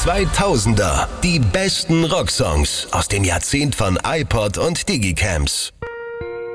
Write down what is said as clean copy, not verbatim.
2000er. Die besten Rocksongs aus dem Jahrzehnt von iPod und Digicams.